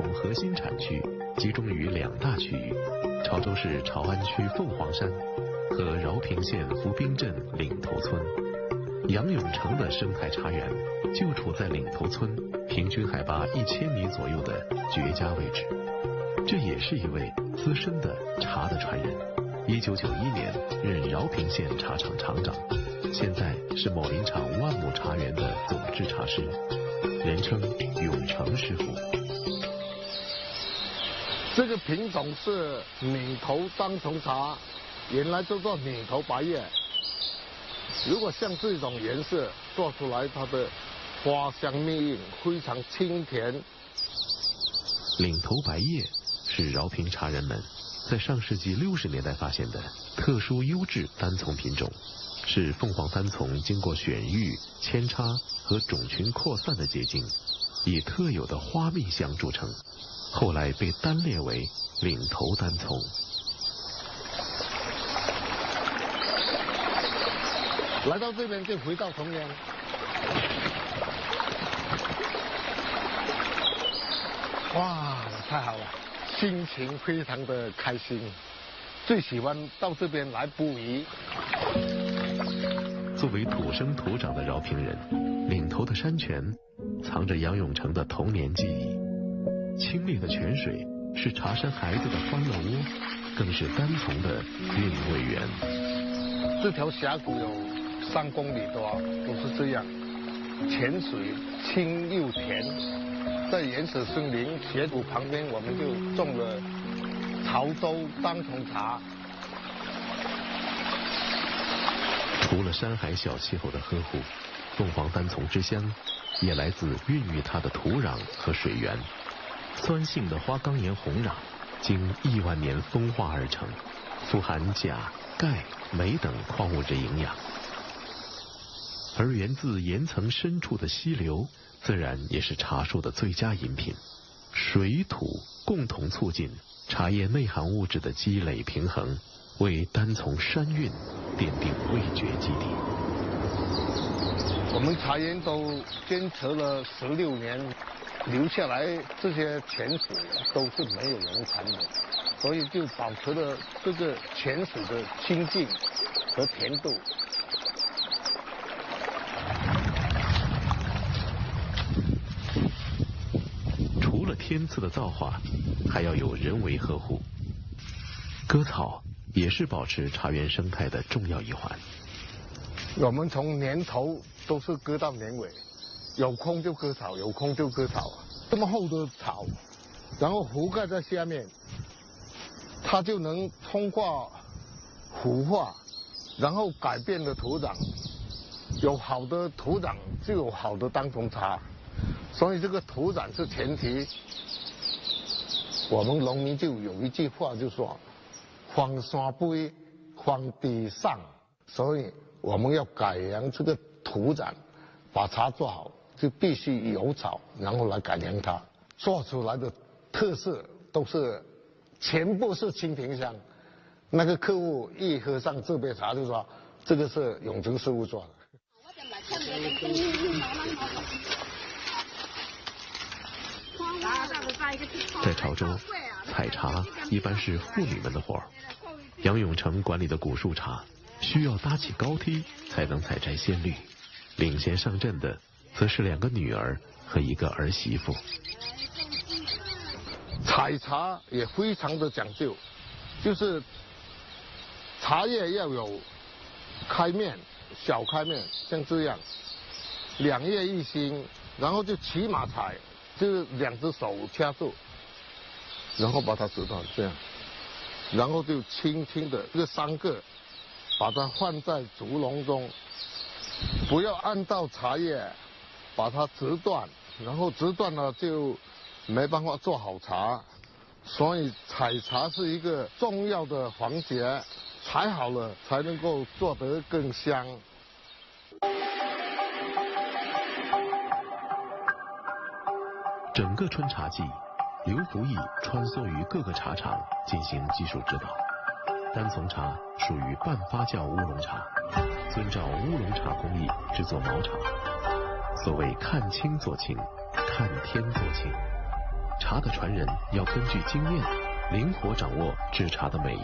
丛核心产区集中于2大区域：潮州市潮安区凤凰山和饶平县福滨镇岭头村。杨永成的生态茶园就处在岭头村平均海拔1000米左右的绝佳位置。这也是一位资深的茶的传人，1991年任饶平县茶厂厂长，现在是某林场万亩茶园的总制茶师，人称永成师傅。 这个品种是岭头单丛茶，原来叫做岭头白叶。如果像这种颜色做出来，它的花香蜜韵，非常清甜。 岭头白叶是饶平茶人们在上世纪60年代发现的特殊优质单丛品种，是凤凰单丛经过选育、扦插和种群扩散的结晶，以特有的花蜜香著称，后来被单列为岭头单丛。 来到这边就回到童年，哇，太好了，心情非常的开心，最喜欢到这边来捕鱼。 作为土生土长的饶平人，岭头的山泉藏着杨永成的童年记忆。清冽的泉水是茶山孩子的欢乐窝，更是单丛的韵味源。 这条峡谷有3公里多，都是这样，泉水清又甜。在原始森林峡谷旁边，我们就种了潮州单丛茶。 除了山海小气候的呵护，凤凰单丛之香也来自孕育它的土壤和水源。酸性的花岗岩红壤经亿万年风化而成，富含钾、钙、镁等矿物质营养。而源自岩层深处的溪流，自然也是茶树的最佳饮品。水土共同促进茶叶内含物质的积累平衡，为单丛山韵奠定味觉基底。 我们茶园都坚持了16年，留下来这些泉水都是没有人传的，所以就保持了这个泉水的清净和甜度。 除了天赐的造化，还要有人为呵护。割草也是保持茶园生态的重要一环。 我们从年头都是割到年尾，有空就割草，有空就割草。这么厚的草，然后覆盖在下面，它就能通过腐化，然后改变了土壤。有好的土壤，就有好的单丛茶。所以这个土壤是前提。我们农民就有一句话就说荒山杯荒地上，所以我们要改良这个土壤，把茶做好就必须有草，然后来改良它，做出来的特色都是全部是清萍香。那个客户一喝上这杯茶就说这个是永成师傅做的。 在潮州，采茶一般是妇女们的活儿。杨永成管理的古树茶需要搭起高梯才能采摘鲜绿，领衔上阵的则是2个女儿和1个儿媳妇。 采茶也非常的讲究，就是茶叶要有开面、小开面，像这样2叶1心，然后就骑马采，就是2只手掐住，然后把它折断这样，然后就轻轻的这3个把它放在竹笼中，不要按到茶叶把它折断，然后折断了就没办法做好茶。所以采茶是一个重要的环节，采好了才能够做得更香。 整个春茶季，刘福义穿梭于各个茶厂进行技术指导。单丛茶属于半发酵乌龙茶，遵照乌龙茶工艺制作毛茶。所谓看青做青，看天做青，茶茶的传人要根据经验，灵活掌握制茶的每一